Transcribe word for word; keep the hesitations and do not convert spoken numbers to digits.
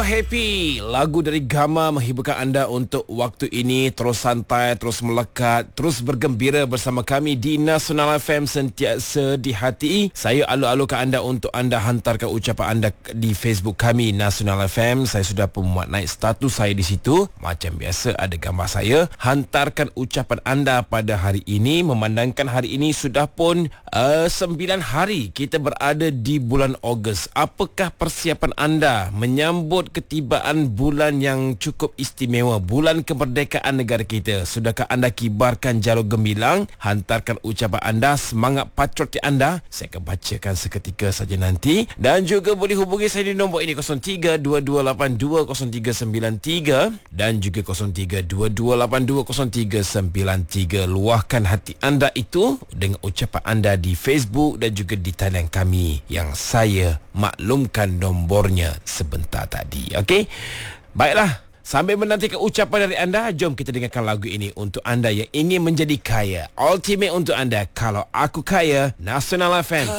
Happy, lagu dari Gama menghiburkan anda untuk waktu ini. Terus santai, terus melekat, terus bergembira bersama kami di Nasional F M, sentiasa di hati. Saya alu-alukan anda untuk anda hantarkan ucapan anda di Facebook kami Nasional F M. Saya sudah pun muat naik status saya di situ. Macam biasa ada gambar saya. Hantarkan ucapan anda pada hari ini, memandangkan hari ini sudah pun uh, sembilan hari kita berada di bulan Ogos. Apakah persiapan anda menyambut ketibaan bulan yang cukup istimewa, bulan kemerdekaan negara kita? Sudahkah anda kibarkan jalur gemilang? Hantarkan ucapan anda, semangat patrioti anda. Saya akan bacakan seketika saja nanti. Dan juga boleh hubungi saya di nombor ini kosong tiga dua dua lapan dua kosong tiga sembilan tiga dan juga kosong tiga dua dua lapan dua kosong tiga sembilan tiga. Luahkan hati anda itu dengan ucapan anda di Facebook dan juga di talian kami yang saya maklumkan nombornya sebentar tadi. Okey, baiklah, sambil menantikan ucapan dari anda, jom kita dengarkan lagu ini untuk anda yang ingin menjadi kaya. Ultimate untuk anda, Kalau Aku Kaya, Nasional F M.